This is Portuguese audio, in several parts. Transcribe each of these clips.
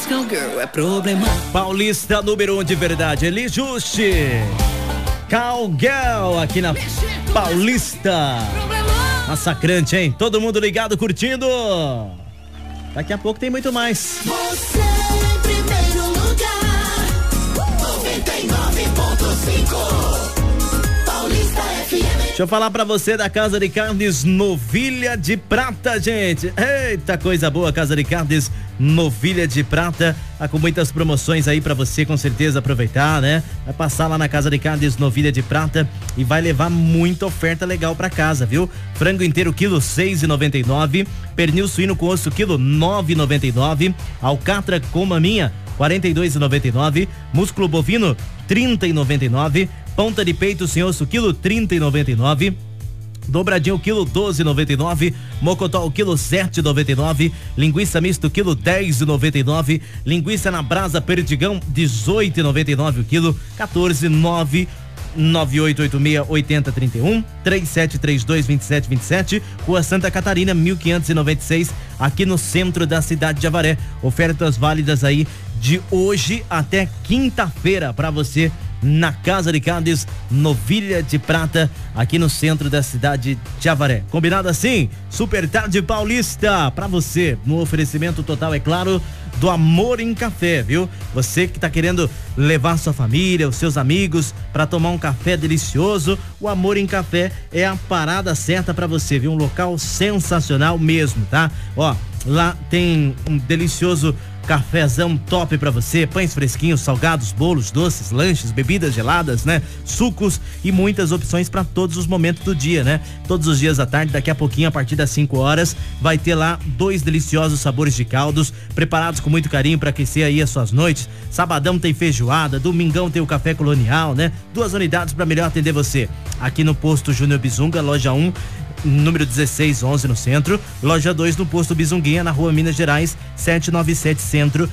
Cowgirl é problema. Paulista número 1 de verdade, Eli Juste. Cowgirl aqui na Paulista. Massacrante, hein? Todo mundo ligado, curtindo. Daqui a pouco tem muito mais. Você em primeiro lugar. 99.5 Paulista FM. Deixa eu falar pra você da Casa de Carnes Novilha de Prata, gente. Eita, coisa boa, Casa de Carnes Novilha de Prata. Tá com muitas promoções aí pra você, com certeza, aproveitar, né? Vai passar lá na Casa de Carnes Novilha de Prata e vai levar muita oferta legal pra casa, viu? Frango inteiro, quilo 6,99. Pernil suíno com osso, quilo 9,99. Alcatra com maminha, 42,99. Músculo bovino, 30,99. Ponta de peito sem osso, quilo 30,99. Dobradinho, quilo 12,99. Mocotó, o quilo 7,99. Linguiça misto, quilo 10,99. Linguiça na brasa perdigão, 18,99 o quilo, 14,9. 9886-8031 3732-2727, Rua Santa Catarina, 1596, aqui no centro da cidade de Avaré. Ofertas válidas aí de hoje até quinta-feira para você na Casa de Carnes Novilha de Prata, aqui no centro da cidade de Avaré. Combinado assim? Super Tarde Paulista pra você, no oferecimento total, é claro, do Amor em Café, viu? Você que tá querendo levar sua família, os seus amigos para tomar um café delicioso, o Amor em Café é a parada certa para você, viu? Um local sensacional mesmo, tá? Ó, lá tem um delicioso cafezão top pra você, pães fresquinhos, salgados, bolos, doces, lanches, bebidas geladas, né? Sucos e muitas opções pra todos os momentos do dia, né? Todos os dias à tarde, daqui a pouquinho, a partir das 5 horas, vai ter lá 2 deliciosos sabores de caldos, preparados com muito carinho pra aquecer aí as suas noites. Sabadão tem feijoada, domingão tem o café colonial, né? 2 unidades pra melhor atender você. Aqui no posto Júnior Bizunga, loja 1, número 1611 no centro, loja 2 no posto Bizunguinha, na rua Minas Gerais, 797 Centro,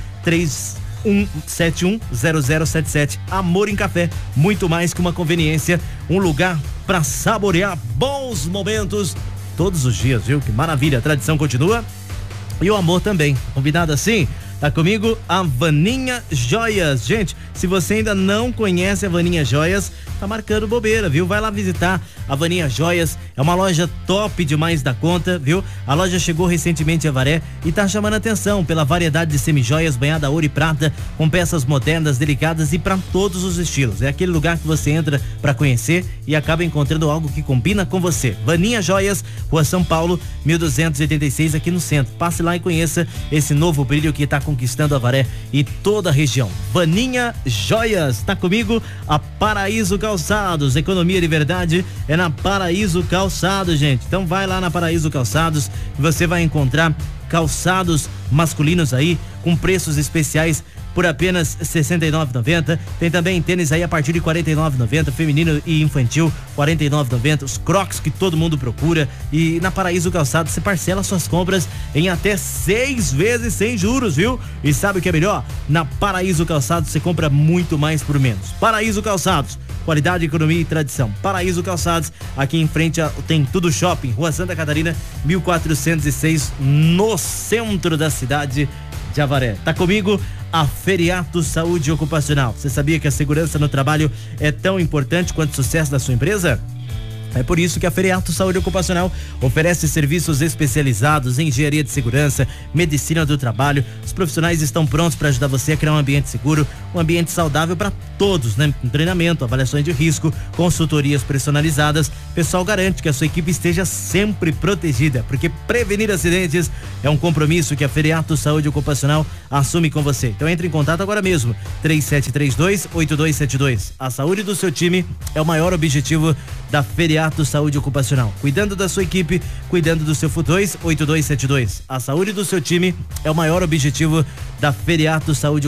31710077. Amor em Café, muito mais que uma conveniência, um lugar para saborear bons momentos todos os dias, viu? Que maravilha, a tradição continua e o amor também. Combinado assim? Tá comigo a Vaninha Joias. Gente, se você ainda não conhece a Vaninha Joias, tá marcando bobeira, viu? Vai lá visitar a Vaninha Joias, é uma loja top demais da conta, viu? A loja chegou recentemente a Avaré e tá chamando a atenção pela variedade de semijoias banhada a ouro e prata, com peças modernas, delicadas e para todos os estilos. É aquele lugar que você entra para conhecer e acaba encontrando algo que combina com você. Vaninha Joias, Rua São Paulo, 1286, aqui no centro. Passe lá e conheça esse novo brilho que tá conquistando a Avaré e toda a região. Vaninha Joias, tá comigo a Paraíso Calçados, economia de verdade é na Paraíso Calçados, gente. Então vai lá na Paraíso Calçados e você vai encontrar calçados masculinos aí com preços especiais por apenas R$ 69,90. Tem também tênis aí a partir de R$ 49,90, feminino e infantil R$ 49,90, os Crocs que todo mundo procura. E na Paraíso Calçados você parcela suas compras em até 6 vezes sem juros, viu? E sabe o que é melhor? Na Paraíso Calçados você compra muito mais por menos. Paraíso Calçados, qualidade, economia e tradição. Paraíso Calçados, aqui em frente tem Tudo Shopping, Rua Santa Catarina, 1406, no centro da cidade de Avaré. Tá comigo a Feriato Saúde Ocupacional. Você sabia que a segurança no trabalho é tão importante quanto o sucesso da sua empresa? É por isso que a Feriato Saúde Ocupacional oferece serviços especializados em engenharia de segurança, medicina do trabalho. Os profissionais estão prontos para ajudar você a criar um ambiente seguro, um ambiente saudável para todos, né? Com treinamento, avaliações de risco, consultorias personalizadas. O pessoal garante que a sua equipe esteja sempre protegida, porque prevenir acidentes é um compromisso que a Feriato Saúde Ocupacional assume com você. Então entre em contato agora mesmo, 3732-8272. A saúde do seu time é o maior objetivo da Feriato Saúde Ocupacional. Cuidando da sua equipe, cuidando do seu futuro. 8272. A saúde do seu time é o maior objetivo da Feriato Saúde